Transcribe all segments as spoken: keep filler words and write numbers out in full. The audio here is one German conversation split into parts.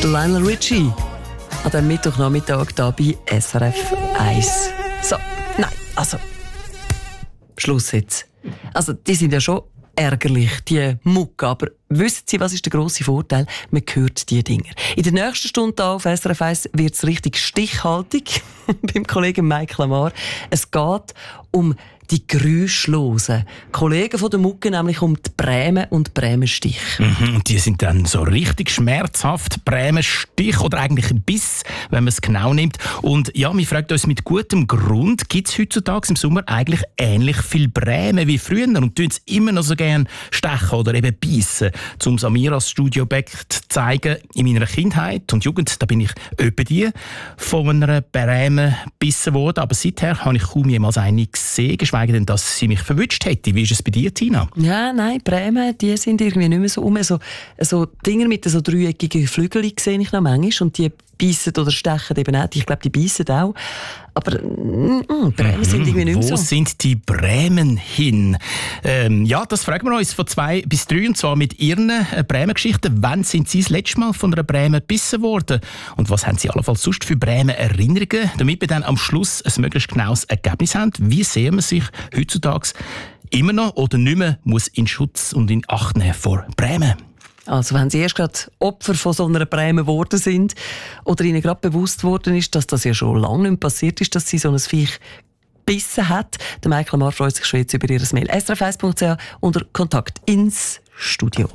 Lionel Richie an diesem Mittwochnachmittag hier bei S R F eins. So, nein, also, Schluss jetzt. Also, die sind ja schon ärgerlich, die Mucke, aber wissen Sie, was ist der grosse Vorteil? Man hört diese Dinger. In der nächsten Stunde hier auf S R F eins wird es richtig stichhaltig beim Kollegen Mike Lamar. Es geht um die geräuschlosen Kollegen von der Mucke, nämlich um die Bremen und Bremenstich. Mhm, und die sind dann so richtig schmerzhaft. Bremenstich oder eigentlich ein Biss, wenn man es genau nimmt. Und ja, wir fragen uns mit gutem Grund, gibt es heutzutage im Sommer eigentlich ähnlich viel Bremen wie früher? Und tun es immer noch so gerne stechen oder eben beißen? Um Samiras Studio Back zu zeigen, in meiner Kindheit und Jugend, da bin ich öppe die von einer Bremen gebissen worden. Aber seither habe ich kaum jemals eine gesehen, geschweige denn, dass sie mich verwünscht hätte. Wie ist es bei dir, Tina? Ja, nein, Bremen, die sind irgendwie nicht mehr so um. So, so Dinger mit so dreieckigen Flügeln sehe ich noch manchmal und die beißen oder stechen eben auch. Ich glaube, die beißen auch. Aber mm, Bremen mhm. sind irgendwie nicht mehr so. Wo sind die Bremen hin? Ähm, ja, das fragen wir uns von zwei bis drei, und zwar mit ihren äh, Bremen-Geschichten. Wann sind Sie das letzte Mal von einer Bremen gebissen worden? Und was haben Sie allenfalls sonst für Bremen-Erinnerungen? Damit wir dann am Schluss ein möglichst genaues Ergebnis haben. Wie sehen wir sich heutzutage immer noch oder nicht mehr muss in Schutz und in Acht nehmen vor Bremen? Also wenn Sie erst gerade Opfer von so einer Bremen geworden sind oder Ihnen gerade bewusst worden ist, dass das ja schon lange nicht mehr passiert ist, dass Sie so ein Viech gebissen hat, der Mike Lamar freut sich schon jetzt über Ihr Mail. S R F eins Punkt C H unter Kontakt ins Studio.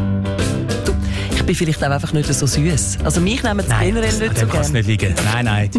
Du, ich bin vielleicht auch einfach nicht so süß. Also mich nehmen Sie generell nicht so gerne. Nein, nein.